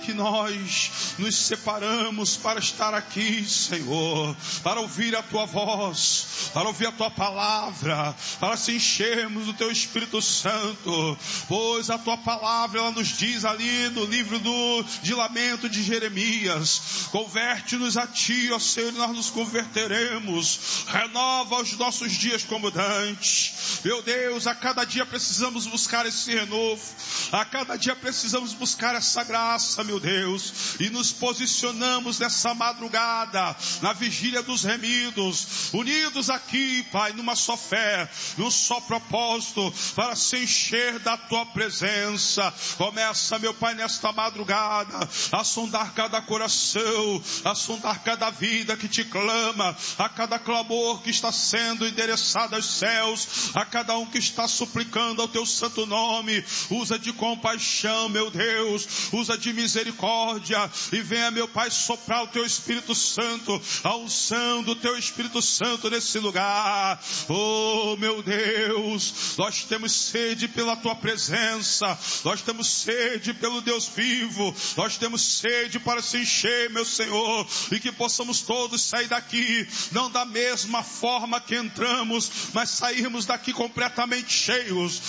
que nós nos separamos para estar aqui, Senhor, para ouvir a Tua voz, para ouvir a Tua palavra, para se enchermos do Teu Espírito Santo, pois a Tua palavra, ela nos diz ali no livro de Lamento de Jeremias: converte-nos a Ti, ó Senhor, e nós nos converteremos, renova os nossos dias como dantes. Meu Deus, a cada dia precisamos buscar esse renovo, a cada dia precisamos buscar essa graça, meu Deus, e nos posicionamos nessa madrugada, na vigília dos remidos, unidos aqui, Pai, numa só fé, num só propósito, para se encher da Tua presença. Começa, meu Pai, nesta madrugada, a sondar cada coração, a sondar cada vida que Te clama, a cada clamor que está sendo endereçado aos céus, a cada um que está suplicando ao Teu santo nome. Usa de compaixão, meu Deus, usa de misericórdia, e venha, meu Pai, soprar o Teu Espírito Santo, a unção do Teu Espírito Santo nesse lugar. Oh, meu Deus, nós temos sede pela Tua presença, nós temos sede pelo Deus vivo, nós temos sede para se encher, meu Senhor, e que possamos todos sair daqui, não da mesma forma que entramos, mas sairmos daqui completamente cheios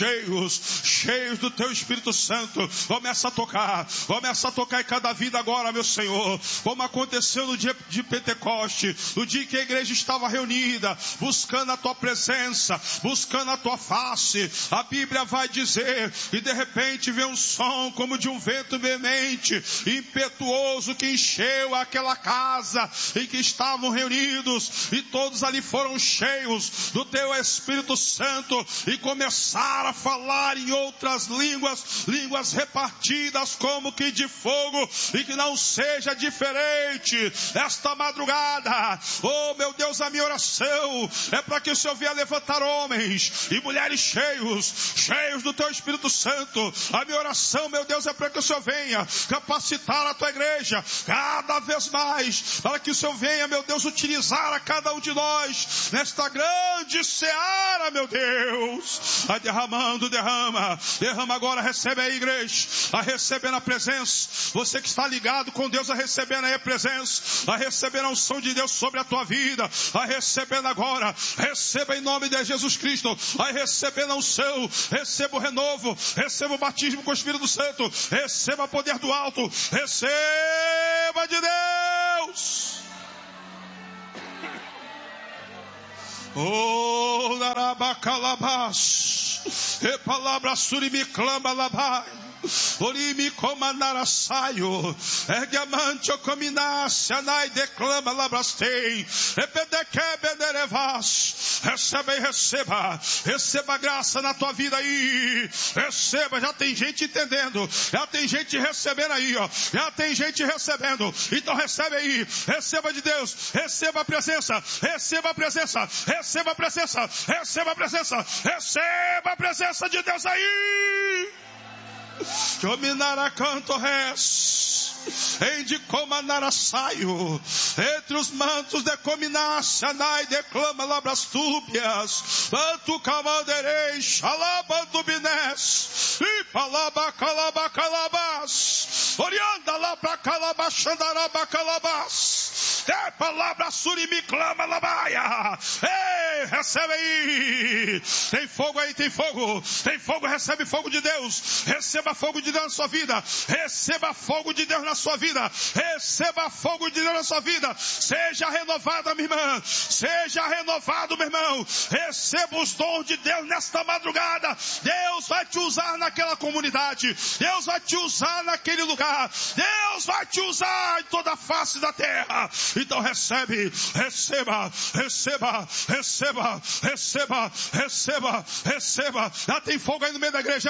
do Teu Espírito Santo. Começa a tocar em cada vida agora, meu Senhor, como aconteceu no dia de Pentecoste, no dia que a igreja estava reunida, buscando a Tua presença, buscando a Tua face. A Bíblia vai dizer que de repente veio um som como de um vento veemente, impetuoso, que encheu aquela casa em que estavam reunidos, e todos ali foram cheios do Teu Espírito Santo, e começaram a falar em outras línguas repartidas como que de fogo, e que não seja diferente esta madrugada. Oh, meu Deus, a minha oração é para que o Senhor venha levantar homens e mulheres cheios do Teu Espírito Santo. A minha oração, meu Deus, é para que o Senhor venha capacitar a Tua igreja cada vez mais, para que o Senhor venha, meu Deus, utilizar a cada um de nós nesta grande seara, meu Deus. Vai derramando, derrama agora. Recebe aí, igreja, a receber na presença. Você que está ligado com Deus, a receber aí a presença, a receber a unção de Deus sobre a tua vida, a receber agora. Receba em nome de Jesus Cristo, a receber a unção, receba o renovo, receba o batismo com o Espírito Santo, receba o poder do alto, receba de Deus. Oh, larabacalabás, e palavra surimi clama labai. Orimi comandara saio, ergamante o cominasse, anai declama labrastei, epedeque benerevas. Receba e receba graça na tua vida aí, receba. Já tem gente entendendo, já tem gente recebendo aí, ó, já tem gente recebendo. Então recebe aí, receba de Deus, receba a presença, receba a presença, receba a presença, receba a presença, receba a presença de Deus aí. Dominará canto res, de comandará saio, entre os mantos de cominasse, anai declama labrastúbias, bantu camanderei, xalabantu binés, e palaba calaba calabás, orianda lá pra calabachandaraba calabás, é palavra surimi clama labaia. Ei, recebe aí, tem fogo aí, tem fogo, recebe fogo de Deus, receba fogo de Deus na sua vida, receba fogo de Deus na sua vida, receba fogo de Deus na sua vida. Seja renovada, minha irmã, seja renovado, meu irmão, receba os dons de Deus nesta madrugada. Deus vai te usar naquela comunidade, Deus vai te usar naquele lugar, Deus vai te usar em toda a face da terra. Então receba. Já tem fogo aí no meio da igreja.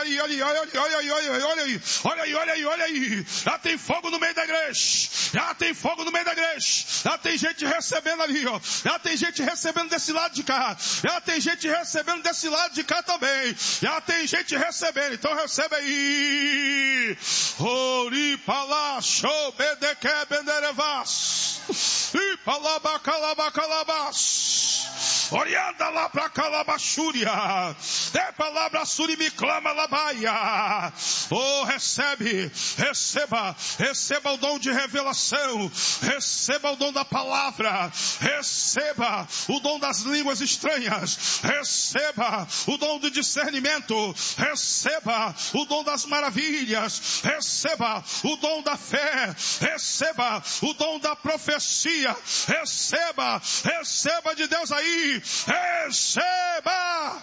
Olha aí. Já tem fogo no meio da igreja. Já tem gente recebendo ali, ó. Já tem gente recebendo desse lado de cá. Já tem gente recebendo desse lado de cá também. Já tem gente recebendo. Então recebe aí. Ori palá, show, bedeque, benderevas. E palaba, calabas. Orianda lá pra calabachúria. é palavra surimi clama labaia. Oh, receba o dom de revelação, receba o dom da palavra, receba o dom das línguas estranhas, receba o dom do discernimento, receba o dom das maravilhas, receba o dom da fé, receba o dom da profecia, receba de Deus aí, receba.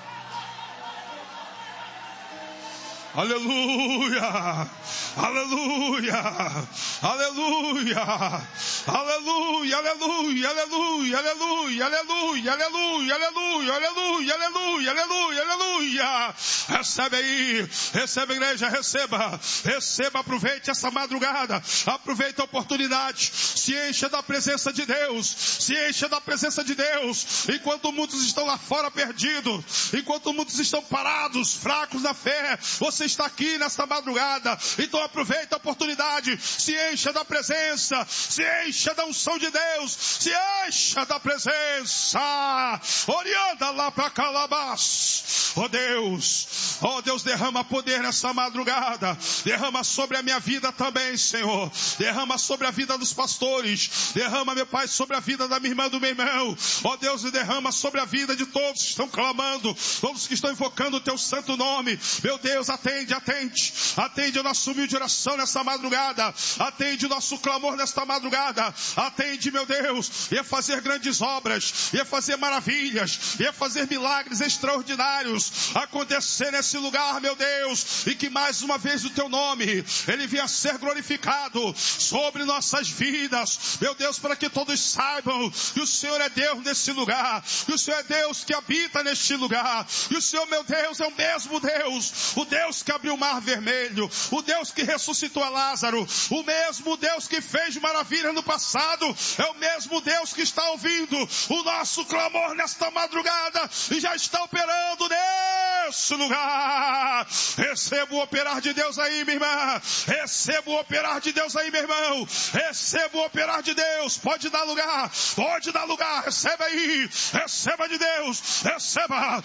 Aleluia, aleluia, aleluia, aleluia, aleluia, aleluia, aleluia, aleluia, aleluia, aleluia, aleluia, aleluia, aleluia, aleluia. Recebe aí, recebe, igreja, receba, aproveite essa madrugada, aproveite a oportunidade, se encha da presença de Deus, enquanto muitos estão lá fora perdidos, enquanto muitos estão parados, fracos na fé, você está aqui nesta madrugada, então aproveita a oportunidade, se encha da presença, se encha da unção de Deus, se encha da presença, orienta lá para Calabás. Oh Deus, derrama poder nessa madrugada, derrama sobre a minha vida também, Senhor, derrama sobre a vida dos pastores, derrama, meu Pai, sobre a vida da minha irmã, do meu irmão, oh Deus, e derrama sobre a vida de todos que estão clamando, todos que estão invocando o teu santo nome, meu Deus, atende o nosso humilde oração nessa madrugada, atende o nosso clamor nesta madrugada, atende, meu Deus, ia fazer grandes obras, ia fazer maravilhas, ia fazer milagres extraordinários acontecer nesse lugar, meu Deus, e que mais uma vez o teu nome, ele venha ser glorificado sobre nossas vidas, meu Deus, para que todos saibam que o Senhor é Deus nesse lugar, que o Senhor é Deus que habita neste lugar, que o Senhor, meu Deus, é o mesmo Deus, o Deus que abriu o mar vermelho, o Deus que ressuscitou a Lázaro, o mesmo Deus que fez maravilha no passado, é o mesmo Deus que está ouvindo o nosso clamor nesta madrugada e já está operando nesse lugar. Receba o operar de Deus aí, minha irmã, receba o operar de Deus aí, meu irmão, receba o operar de Deus, pode dar lugar, recebe aí, receba de Deus, receba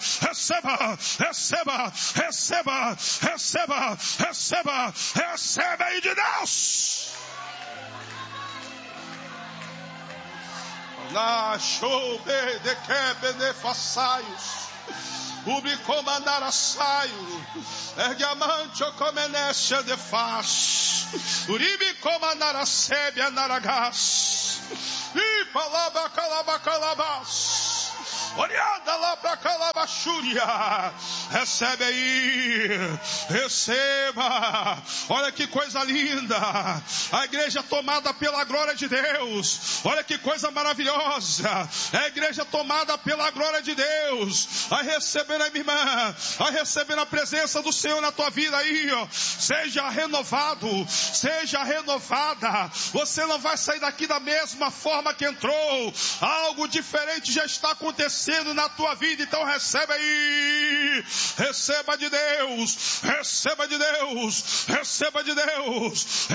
aí de Deus. Na choube de que benefaçaios, ubicomandar saio, erguamante o comenécia de faz, uribi comandar a sébia naragás, e palaba calabacalabás. Olhada lá para Calabachúria, recebe aí, receba, olha que coisa linda, a igreja tomada pela glória de Deus, olha que coisa maravilhosa, a igreja tomada pela glória de Deus, vai recebendo a minha irmã, vai recebendo a presença do Senhor na tua vida aí, ó. Seja renovado, seja renovada, você não vai sair daqui da mesma forma que entrou, algo diferente já está acontecendo na tua vida, então recebe aí, receba de Deus, receba de Deus, receba de Deus,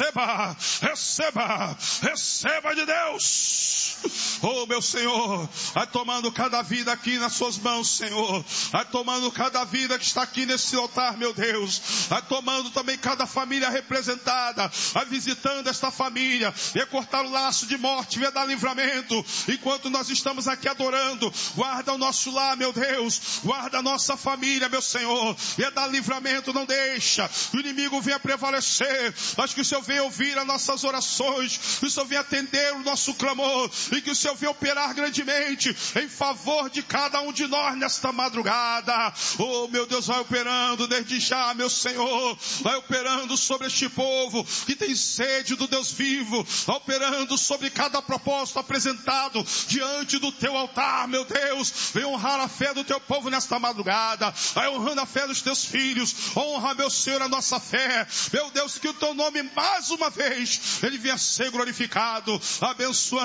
receba de Deus. Oh meu Senhor, vai tomando cada vida aqui nas suas mãos, Senhor, vai tomando cada vida que está aqui nesse altar, meu Deus, vai tomando também cada família representada, vai visitando esta família, venha cortar o laço de morte, venha dar livramento, enquanto nós estamos aqui adorando, guarda o nosso lar, meu Deus, guarda a nossa família, meu Senhor, venha dar livramento, não deixa que o inimigo venha prevalecer, mas que o Senhor venha ouvir as nossas orações, que o Senhor venha atender o nosso clamor, e que o Senhor venha operar grandemente em favor de cada um de nós nesta madrugada. Oh meu Deus, vai operando desde já, meu Senhor, vai operando sobre este povo que tem sede do Deus vivo, vai operando sobre cada propósito apresentado diante do teu altar, meu Deus, vem honrar a fé do teu povo nesta madrugada, vai honrando a fé dos teus filhos, honra, meu Senhor, a nossa fé, meu Deus, que o teu nome mais uma vez, ele venha ser glorificado, abençoando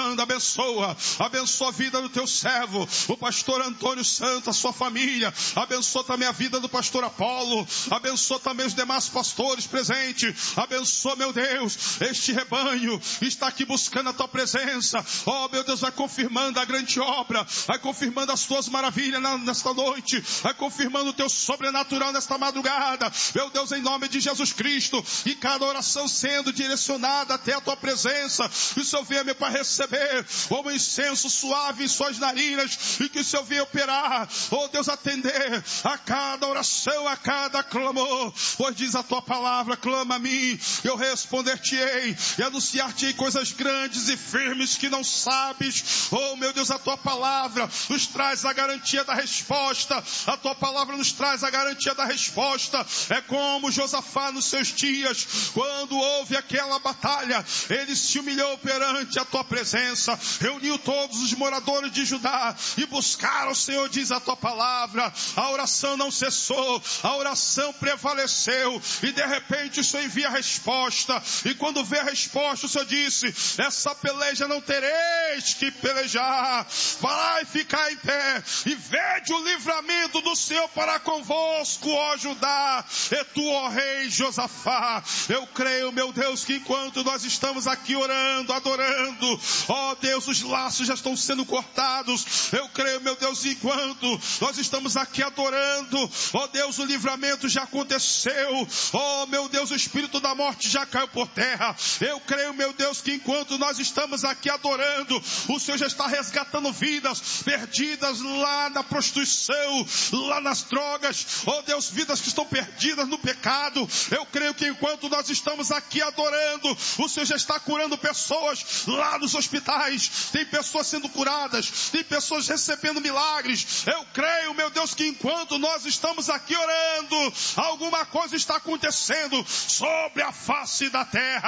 abençoa a vida do teu servo, o pastor Antônio Santos, a sua família. Abençoa também a vida do pastor Apolo, abençoa também os demais pastores presentes. Abençoa, meu Deus, este rebanho está aqui buscando a tua presença. Oh, meu Deus, vai confirmando a grande obra, vai confirmando as tuas maravilhas nesta noite, vai confirmando o teu sobrenatural nesta madrugada, meu Deus, em nome de Jesus Cristo. E cada oração sendo direcionada até a tua presença, que o Senhor venha, meu Pai, receber como incenso suave em suas narinas, e que o Senhor venha operar, oh Deus, atender a cada oração, a cada clamor, pois diz a tua palavra: clama a mim, eu responder-te-ei e anunciar-te-ei coisas grandes e firmes que não sabes. Oh meu Deus, a tua palavra nos traz a garantia da resposta, a tua palavra nos traz a garantia da resposta. É como Josafá nos seus dias, quando houve aquela batalha, ele se humilhou perante a tua presença, reuniu todos os moradores de Judá e buscaram o Senhor, diz a tua palavra. A oração não cessou, a oração prevaleceu, e de repente o Senhor envia a resposta. E quando vê a resposta, o Senhor disse: essa peleja não tereis que pelejar, vai ficar em pé e vede o livramento do Senhor para convosco, ó Judá, e tu, ó rei Josafá. Eu creio, meu Deus, que enquanto nós estamos aqui orando, adorando, ó Deus, os laços já estão sendo cortados. Eu creio, meu Deus, enquanto nós estamos aqui adorando, ó Deus, o livramento já aconteceu. Ó meu Deus, o espírito da morte já caiu por terra. Eu creio, meu Deus, que enquanto nós estamos aqui adorando, o Senhor já está resgatando vidas perdidas lá na prostituição, lá nas drogas. Ó Deus, vidas que estão perdidas no pecado. Eu creio que enquanto nós estamos aqui adorando, o Senhor já está curando pessoas lá nos hospitais. Tem pessoas sendo curadas, tem pessoas recebendo milagres. Eu creio, meu Deus, que enquanto nós estamos aqui orando, alguma coisa está acontecendo sobre a face da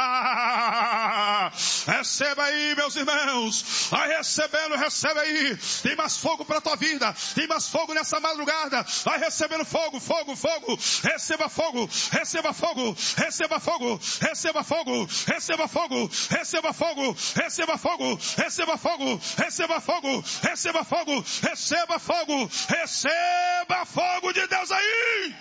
terra. Receba aí, meus irmãos. Vai recebendo, recebe aí. Tem mais fogo para a tua vida, tem mais fogo nessa madrugada. Vai recebendo fogo, fogo, fogo. Receba fogo, receba fogo, receba fogo, receba fogo, receba fogo, receba fogo, receba fogo, receba fogo, receba fogo, receba fogo, receba fogo, receba fogo de Deus aí.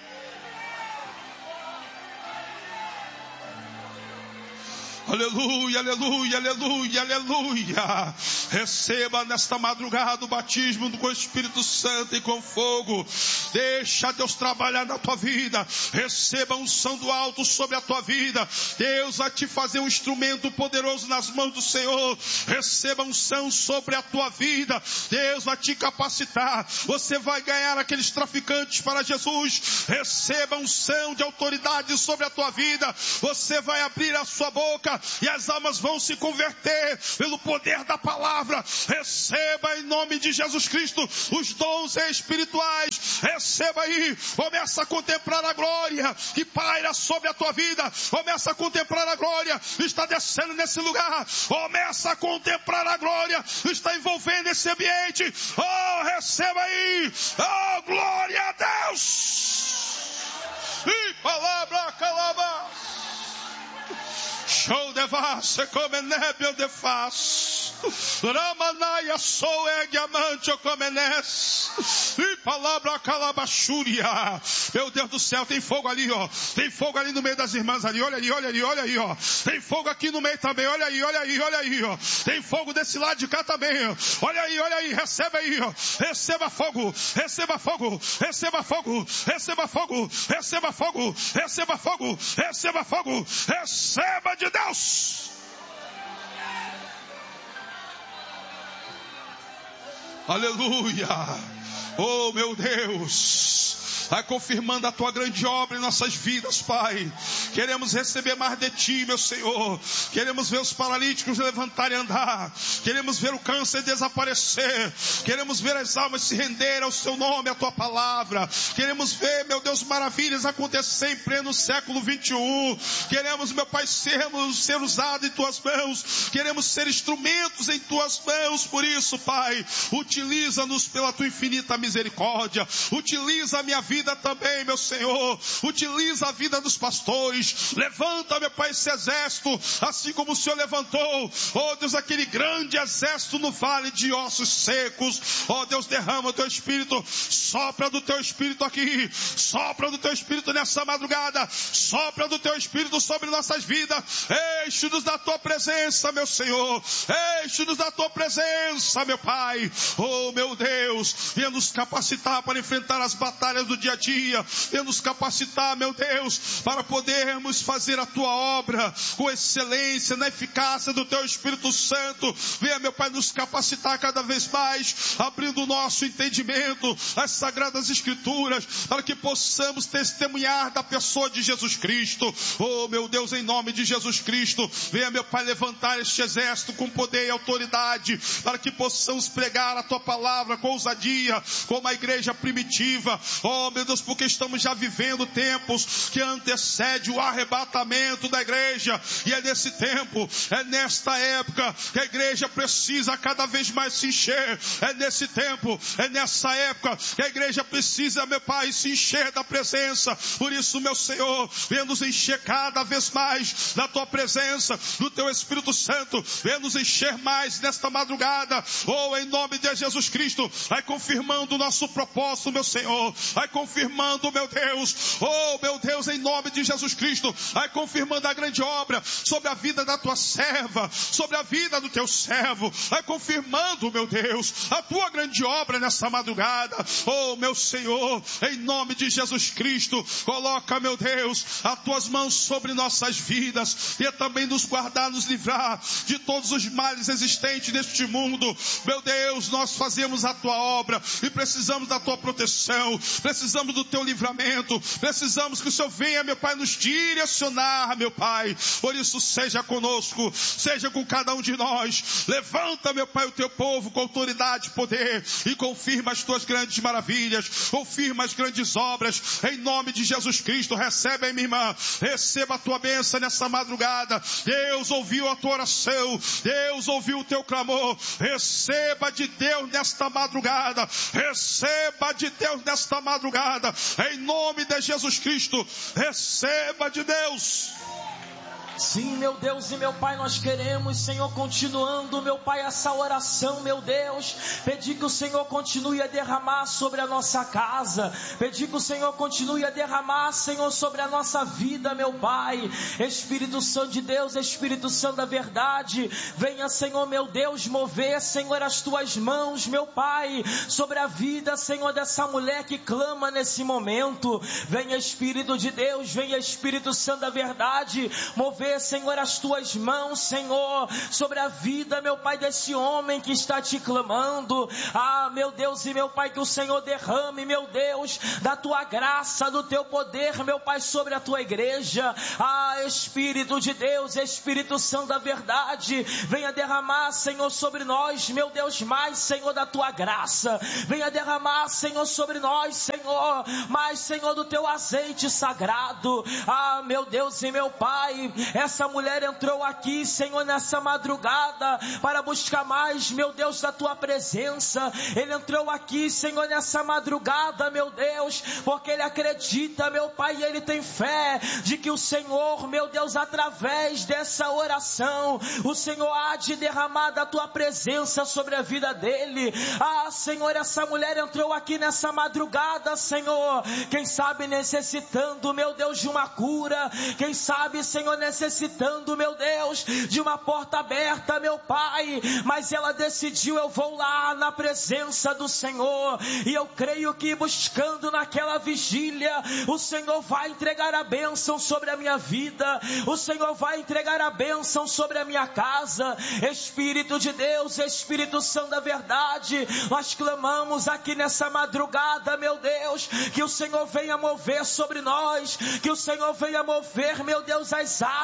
Aleluia, aleluia, aleluia, aleluia. Receba nesta madrugada o batismo com o Espírito Santo e com fogo. Deixa Deus trabalhar na tua vida. Receba a unção do alto sobre a tua vida. Deus vai te fazer um instrumento poderoso nas mãos do Senhor. Receba a unção sobre a tua vida. Deus vai te capacitar. Você vai ganhar aqueles traficantes para Jesus. Receba a unção de autoridade sobre a tua vida. Você vai abrir a sua boca e as almas vão se converter pelo poder da palavra. Receba em nome de Jesus Cristo os dons espirituais. Receba aí. Começa a contemplar a glória que paira sobre a tua vida. Começa a contemplar a glória que está descendo nesse lugar. Começa a contemplar a glória que está envolvendo esse ambiente. Oh, receba aí. Oh, glória a Deus. E palavra calaba. Show de vasse come nébio de faz. Ramanaia sou é diamante o comenes. E palavra calabachúria. Meu Deus do céu, tem fogo ali, ó. Tem fogo ali no meio das irmãs ali. Olha ali, olha ali, olha aí, ó. Tem fogo aqui no meio também. Olha aí, olha aí, olha aí, ó. Tem fogo desse lado de cá também, ó. Olha aí, recebe aí, ó. Receba fogo, receba fogo, receba fogo, receba fogo, receba fogo, receba fogo, receba fogo, receba de Deus. Aleluia. Oh meu Deus, vai confirmando a tua grande obra em nossas vidas, Pai. Queremos receber mais de ti, meu Senhor. Queremos ver os paralíticos levantar e andar. Queremos ver o câncer desaparecer. Queremos ver as almas se renderem ao seu nome, à tua palavra. Queremos ver, meu Deus, maravilhas acontecer em pleno século 21. Queremos, meu Pai, ser usados em tuas mãos. Queremos ser instrumentos em tuas mãos. Por isso, Pai, utiliza-nos pela tua infinita misericórdia. Utiliza a minha vida também, meu Senhor. Utiliza a vida dos pastores. mais. Levanta, meu Pai, esse exército, assim como o Senhor levantou, ó Deus, aquele grande exército no vale de ossos secos. Ó Deus, derrama o teu Espírito, sopra do teu Espírito aqui, sopra do teu Espírito nessa madrugada, sopra do teu Espírito sobre nossas vidas. Enche-nos da tua presença, meu Senhor, enche-nos da tua presença, meu Pai. Oh meu Deus, venha nos capacitar para enfrentar as batalhas do dia a dia, venha nos capacitar, meu Deus, para podermos fazer a tua obra com excelência, na eficácia do teu Espírito Santo. Venha, meu Pai, nos capacitar cada vez mais, abrindo o nosso entendimento às Sagradas Escrituras, para que possamos testemunhar da pessoa de Jesus Cristo. Oh meu Deus, em nome de Jesus Cristo, venha, meu Pai, levantar este exército com poder e autoridade, para que possamos pregar a tua palavra com ousadia, como a igreja primitiva. Oh meu Deus, porque estamos já vivendo tempos que antecede o arrebatamento da igreja, e é nesse tempo, é nesta época que a igreja precisa cada vez mais se encher. É nesse tempo, é nessa época que a igreja precisa, meu Pai, se encher da presença. Por isso, meu Senhor, venha nos encher cada vez mais da tua presença, do teu Espírito Santo. Venha nos encher mais nesta madrugada. Oh, em nome de Jesus Cristo, vai confirmando o nosso propósito, meu Senhor, vai confirmando, meu Deus, oh meu Deus, em nome de Jesus Cristo, vai confirmando a grande obra sobre a vida da tua serva, sobre a vida do teu servo, vai confirmando, meu Deus, a tua grande obra nessa madrugada. Oh meu Senhor, em nome de Jesus Cristo, coloca, meu Deus, as tuas mãos sobre nossas vidas, e também nos guardar, nos livrar de todos os males existentes neste mundo. Meu Deus, nós fazemos a tua obra e precisamos da tua proteção, precisamos do teu livramento, precisamos que o Senhor venha, meu Pai, nos direcionar, meu Pai. Por isso, seja conosco, seja com cada um de nós. Levanta, meu Pai, o teu povo com autoridade e poder, e confirma as tuas grandes maravilhas, confirma as grandes obras, em nome de Jesus Cristo. Recebe aí, minha irmã, receba a tua bênção nessa madrugada. Deus ouviu a tua oração, Deus ouviu o teu clamor. Receba de Deus nesta madrugada, receba de Deus nesta madrugada, em nome de Jesus Cristo. Receba de Deus. Sim, meu Deus e meu Pai, nós queremos, Senhor, continuando, meu Pai, essa oração, meu Deus, pedir que o Senhor continue a derramar sobre a nossa casa, pedir que o Senhor continue a derramar, Senhor, sobre a nossa vida, meu Pai. Espírito Santo de Deus, Espírito Santo da verdade, venha, Senhor, meu Deus, mover, Senhor, as tuas mãos, meu Pai, sobre a vida, Senhor, dessa mulher que clama nesse momento. Venha, Espírito de Deus, venha, Espírito Santo da verdade, mover, Senhor, as tuas mãos, Senhor, sobre a vida, meu Pai, desse homem que está te clamando. Ah, meu Deus e meu Pai, que o Senhor derrame, meu Deus, da tua graça, do teu poder, meu Pai, sobre a tua igreja. Ah, Espírito de Deus, Espírito Santo da verdade, venha derramar, Senhor, sobre nós, meu Deus, mais, Senhor, da tua graça. Venha derramar, Senhor, sobre nós, Senhor, mais, Senhor, do teu azeite sagrado. Ah, meu Deus e meu Pai, essa mulher entrou aqui, Senhor, nessa madrugada para buscar mais, meu Deus, da tua presença. Ele entrou aqui, Senhor, nessa madrugada, meu Deus, porque ele acredita, meu Pai, e ele tem fé de que o Senhor, meu Deus, através dessa oração, o Senhor há de derramar da tua presença sobre a vida dele. Ah, Senhor, essa mulher entrou aqui nessa madrugada, Senhor, quem sabe necessitando, meu Deus, de uma cura, quem sabe, Senhor, necessitando, meu Deus, de uma porta aberta, meu Pai, mas ela decidiu, eu vou lá na presença do Senhor, e eu creio que buscando naquela vigília, o Senhor vai entregar a bênção sobre a minha vida, o Senhor vai entregar a bênção sobre a minha casa. Espírito de Deus, Espírito Santo da verdade, nós clamamos aqui nessa madrugada, meu Deus, que o Senhor venha mover sobre nós, que o Senhor venha mover, meu Deus, as águas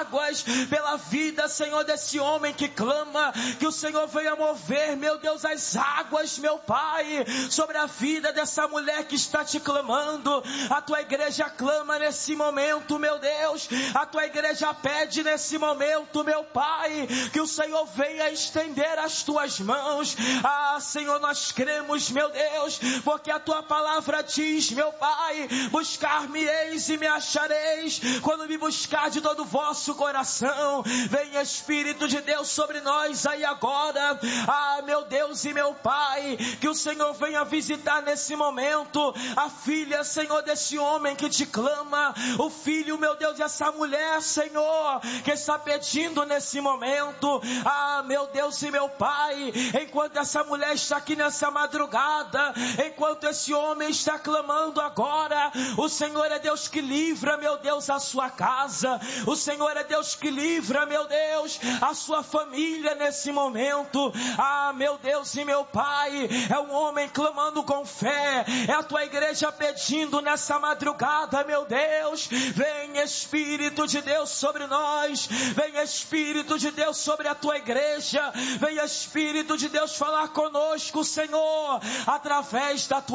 águas, pela vida, Senhor, desse homem que clama, que o Senhor venha mover, meu Deus, as águas, meu Pai, sobre a vida dessa mulher que está te clamando. A tua igreja clama nesse momento, meu Deus, a tua igreja pede nesse momento, meu Pai, que o Senhor venha estender as tuas mãos. Senhor, nós cremos, meu Deus, porque a tua palavra diz, meu Pai, buscar-me-eis e me achareis, quando me buscar de todo o vosso coração. Vem Espírito de Deus sobre nós aí agora, meu Deus e meu Pai, que o Senhor venha visitar nesse momento a filha, Senhor, desse homem que te clama, o filho, meu Deus, dessa mulher, Senhor, que está pedindo nesse momento. Meu Deus e meu Pai, enquanto essa mulher está aqui nessa madrugada, enquanto esse homem está clamando agora, o Senhor é Deus que livra, meu Deus, a sua casa, o Senhor é Deus que livra, meu Deus, a sua família nesse momento. Meu Deus e meu Pai, é um homem clamando com fé, é a tua igreja pedindo nessa madrugada, meu Deus. Vem Espírito de Deus sobre nós, vem Espírito de Deus sobre a tua igreja, vem Espírito de Deus falar conosco, Senhor, através da tua